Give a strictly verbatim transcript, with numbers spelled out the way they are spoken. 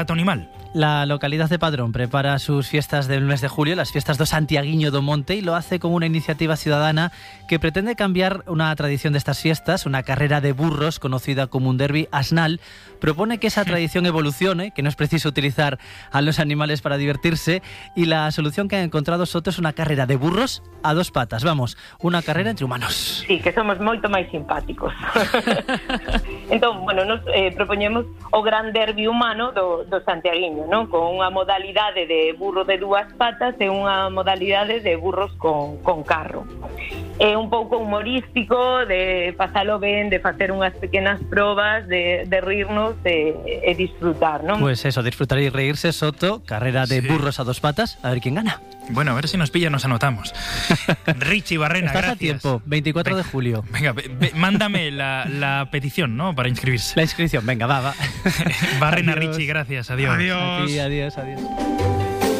para tu animal? La localidad de Padrón prepara sus fiestas del mes de julio, las fiestas do Santiaguiño do Monte, y lo hace con una iniciativa ciudadana que pretende cambiar una tradición de estas fiestas, una carrera de burros conocida como un derbi asnal. Propone que esa tradición evolucione, que no es preciso utilizar a los animales para divertirse, y la solución que ha encontrado Soto es una carrera de burros a dos patas. Vamos, una carrera entre humanos. Sí, que somos moito máis simpáticos. Entón, bueno, nos eh, propoñemos o gran derbi humano do, do Santiaguiño, non? Con unha modalidade de burro de dúas patas e unha modalidade de burros con, con carro. É un pouco humorístico, de pasalo ben, de facer unhas pequenas probas, de, de rirnos e, e disfrutar, non? Pues eso, disfrutar y reírse. Soto, carrera de Sí. burros a dos patas, a ver quién gana. Bueno, a ver si nos pilla, nos anotamos. Richie Barrena, Estás gracias. a tiempo, veinticuatro de julio. Venga, ve, ve, mándame la, la petición, ¿no? Para inscribirse. La inscripción, venga, va, va. Barrena, Adiós. Richie, gracias, adiós. A ti, adiós, adiós.